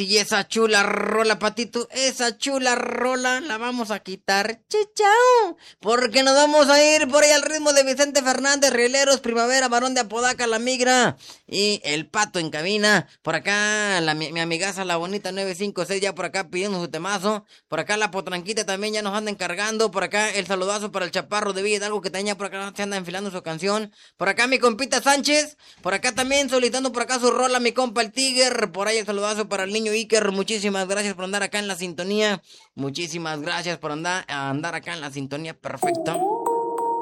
sí, esa chula rola, Patito, esa chula rola la vamos a quitar. Chao, porque nos vamos a ir por ahí al ritmo de Vicente Fernández, Rieleros, Primavera, Varón de Apodaca, La Migra y El Pato en cabina. Por acá mi amigaza La Bonita 956 ya por acá pidiendo su temazo. Por acá la Potranquita también ya nos anda encargando. Por acá el saludazo para el Chaparro de Villa Hidalgo que también ya por acá se anda enfilando su canción. Por acá mi compita Sánchez. Por acá también solicitando por acá su rola mi compa el Tiger. Por ahí el saludazo para el niño Iker. Muchísimas gracias por andar acá en la sintonía. Muchísimas gracias por andar acá en la sintonía. Perfecto.